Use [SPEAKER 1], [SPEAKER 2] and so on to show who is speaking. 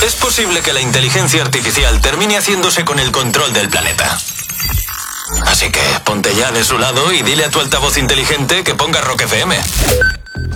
[SPEAKER 1] es posible que la inteligencia artificial termine haciéndose con el control del planeta. Así que ponte ya de su lado y dile a tu altavoz inteligente que ponga Rock FM.